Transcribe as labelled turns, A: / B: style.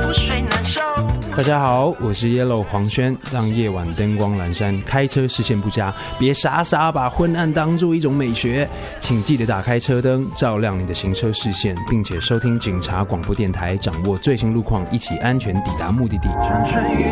A: 水难收。
B: 大家好，我是 Yellow 黄轩，让夜晚灯光阑珊，开车视线不佳，别傻傻把昏暗当作一种美学，请记得打开车灯，照亮你的行车视线，并且收听警察广播电台，掌握最新路况，一起安全抵达目的地。